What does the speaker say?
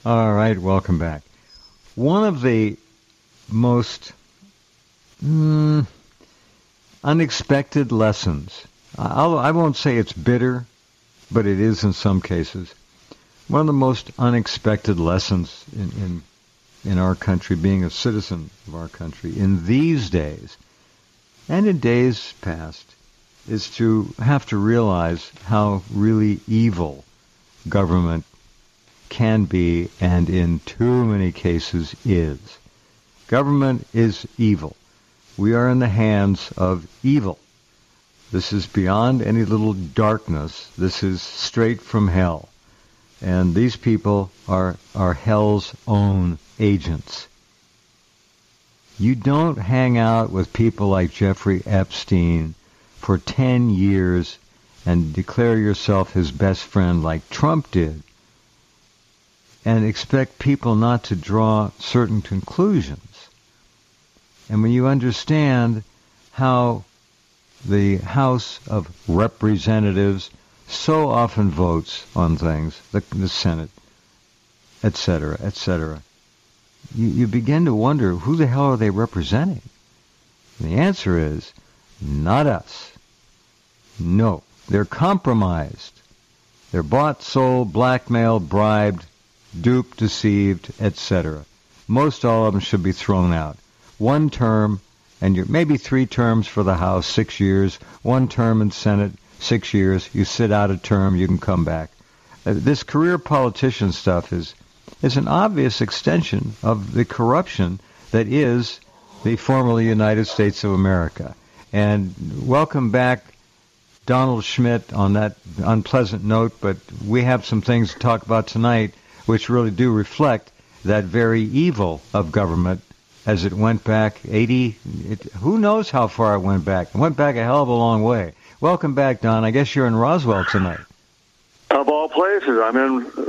All right, welcome back. One of the most unexpected lessons, I won't say it's bitter, but it is in some cases. One of the most unexpected lessons in our country, being a citizen of our country, in these days, and in days past, is to have to realize how really evil government can be, and in too many cases is. Government is evil. We are in the hands of evil. This is beyond any little darkness. This is straight from hell. And these people are hell's own agents. You don't hang out with people like Jeffrey Epstein for 10 years and declare yourself his best friend like Trump did and expect people not to draw certain conclusions. And when you understand how the House of Representatives so often votes on things, the Senate, etc., etc., you begin to wonder, who the hell are they representing? And the answer is, not us. No, they're compromised. They're bought, sold, blackmailed, bribed, duped, deceived, etc. Most all of them should be thrown out. One term, and maybe 3 terms for the House, 6 years. 1 term in Senate, 6 years. You sit out a term, you can come back. This career politician stuff is an obvious extension of the corruption that is the formerly United States of America. And welcome back, Donald Schmitt, on that unpleasant note, but we have some things to talk about tonight which really do reflect that very evil of government as it went back who knows how far it went back. It went back a hell of a long way. Welcome back, Don. I guess you're in Roswell tonight. Of all places, I'm in